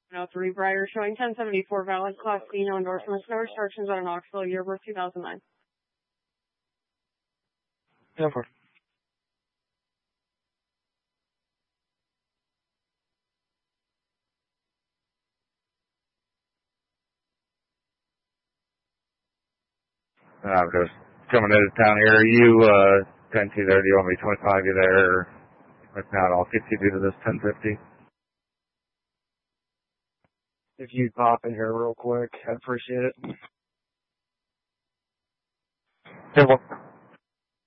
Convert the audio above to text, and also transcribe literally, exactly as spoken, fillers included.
Now three Briar showing ten seventy-four valid class B, no endorsements, no restrictions on Knoxville, year birth two thousand nine. ten four. I'm just coming into town here. You, uh, ten two there, do you want me to twenty-five you there? If not, I'll get you to this ten fifty. If you'd pop in here real quick, I'd appreciate it. ten one.